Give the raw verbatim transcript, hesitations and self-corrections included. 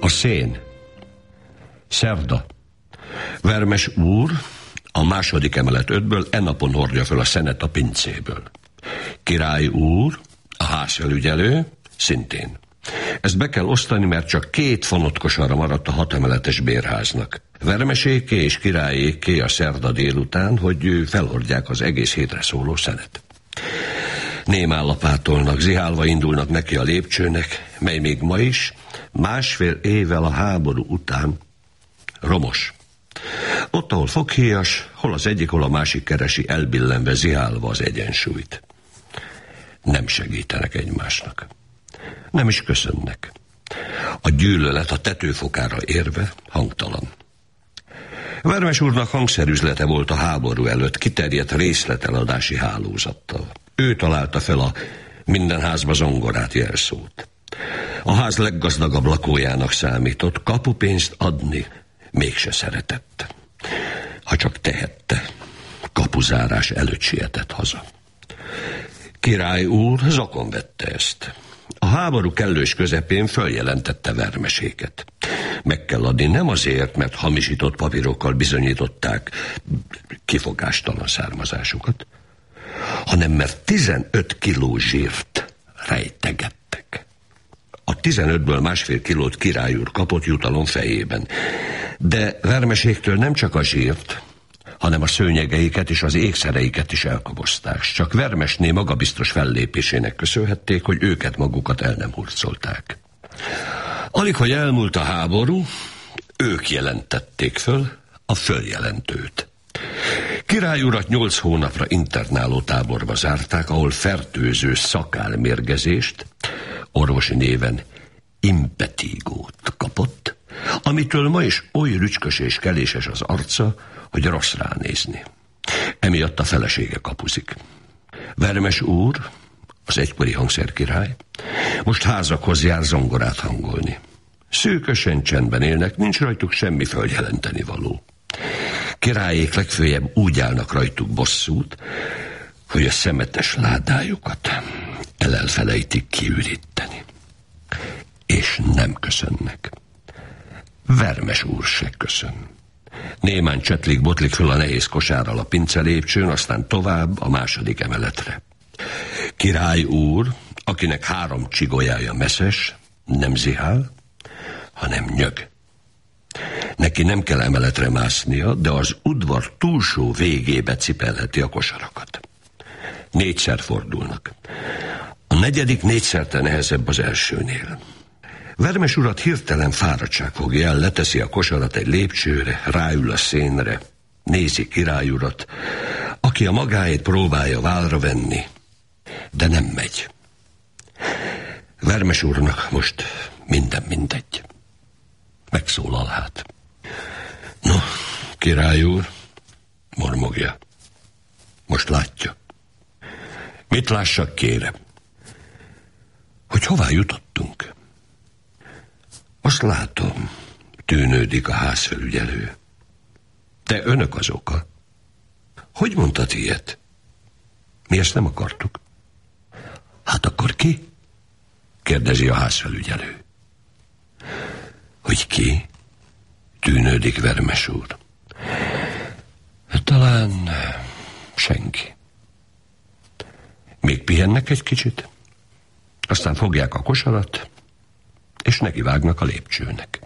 A szén. Szerda. Vermes úr a második emelet ötből e napon hordja föl a szenet a pincéből. Király úr, a házfelügyelő, szintén. Ezt be kell osztani, mert csak két fonott kosarra maradt a hatemeletes bérháznak. Vermeséké és királyéké a szerda délután, hogy felhordják az egész hétre szóló szenet. Némán lapátolnak, zihálva indulnak neki a lépcsőnek, mely még ma is, másfél évvel a háború után romos. Ott, ahol foghíjas, hol az egyik, hol a másik keresi elbillenve, zihálva az egyensúlyt. Nem segítenek egymásnak. Nem is köszönnek. A gyűlölet a tetőfokára érve hangtalan. Vermes úrnak hangszerüzlete volt a háború előtt, kiterjedt részleteladási hálózattal. Ő találta fel a minden házba zongorát jelszót. A ház leggazdagabb lakójának számított, kapupénzt adni mégse szeretett. Ha csak tehette, kapuzárás előtt sietett haza. Király úr zakon vette ezt. A háború kellős közepén följelentette Vermeséket. Meg kell adni nem azért, mert hamisított papírokkal bizonyították kifogástalan származásukat, hanem mert tizenöt kiló zsírt rejtegettek. A tizenötből másfél kilót király úr kapott jutalom fejében. De Vermeséktől nem csak a zsírt, hanem a szőnyegeiket és az ékszereiket is elkobozták. Csak Vermesné magabiztos fellépésének köszönhették, hogy őket magukat el nem hurcolták. Alig, hogy elmúlt a háború, ők jelentették föl a följelentőt. Király urat nyolc hónapra internáló táborba zárták, ahol fertőző szakálmérgezést, orvosi néven impetígót kapott, amitől ma is oly rücskös és keléses az arca, hogy rossz ránézni. Emiatt a felesége kapuzik. Vermes úr, az egykori hangszerkirály, most házakhoz jár zongorát hangolni. Szűkösen csendben élnek, nincs rajtuk semmi följelenteni való. Királyék legfőjebb úgy állnak rajtuk bosszút, hogy a szemetes ládájukat elelfelejtik kiüríteni. És nem köszönnek. Vermes úr se köszön. Némán csetlik-botlik föl a nehéz kosárral a pince lépcsőn, aztán tovább a második emeletre. Király úr, akinek három csigolyája meszes, nem zihál, hanem nyög. Neki nem kell emeletre másznia, de az udvar túlsó végébe cipelheti a kosarakat. Négyszer fordulnak. A negyedik négyszerte nehezebb az elsőnél. Vermes urat hirtelen fáradtság fogja el, leteszi a kosarat egy lépcsőre, ráül a szénre, nézi király urat, aki a magáét próbálja válra venni, de nem megy. Vermes úrnak most minden mindegy. Megszólal hát. No, király úr, mormogja. Most látja. Mit lássak, kérem? Hogy hová jutottunk? Azt látom, tűnődik a házfelügyelő. De önök az oka. Hogy mondtad ilyet? Mi ezt nem akartuk. Hát akkor ki? Kérdezi a házfelügyelő. Hogy ki? Tűnődik Vermes úr. Talán senki. Még pihennek egy kicsit, aztán fogják a kosarat, és nekivágnak a lépcsőnek.